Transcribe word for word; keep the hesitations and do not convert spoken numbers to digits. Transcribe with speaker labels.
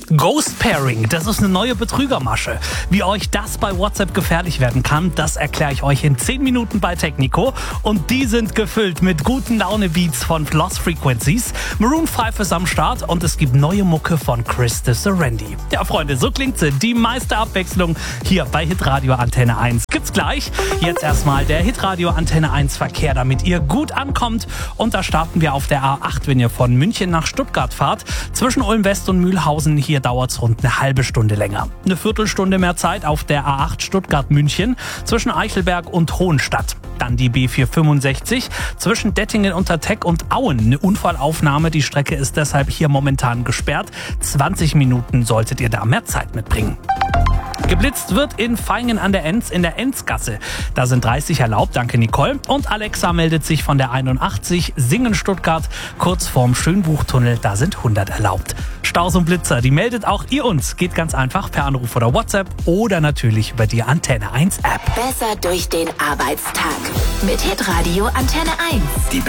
Speaker 1: Ghost Pairing, das ist eine neue Betrügermasche. Wie euch das bei WhatsApp gefährlich werden kann, das erkläre ich euch in zehn Minuten bei Technico. Und die sind gefüllt mit guten Laune-Beats von Lost Frequencies. Maroon fünf ist am Start und es gibt neue Mucke von Chris de Serendi. Ja, Freunde, so klingt sie. Die meiste Abwechslung hier bei Hitradio Antenne eins. Gibt's gleich. Jetzt erstmal der Hitradio Antenne eins Verkehr, damit ihr gut ankommt. Und da starten wir auf der A acht, wenn ihr von München nach Stuttgart fahrt. Zwischen Ulm West und Mühlhausen, hier dauert es rund eine halbe Stunde länger. Eine Viertelstunde mehr Zeit auf der A acht Stuttgart-München zwischen Eichelberg und Hohenstadt. Dann die B vierhundertfünfundsechzig zwischen Dettingen unter Teck und Auen. Eine Unfallaufnahme, die Strecke ist deshalb hier momentan gesperrt. zwanzig Minuten solltet ihr da mehr Zeit mitbringen. Geblitzt wird in Vaihingen an der Enz in der Enzgasse. Da sind dreißig erlaubt, danke Nicole. Und Alexa meldet sich von der einundachtzig, Singen Stuttgart, kurz vorm Schönbuchtunnel, da sind hundert erlaubt. Staus und Blitzer, die meldet auch ihr uns. Geht ganz einfach per Anruf oder WhatsApp oder natürlich über die Antenne eins App.
Speaker 2: Besser durch den Arbeitstag mit Hitradio Antenne eins. Die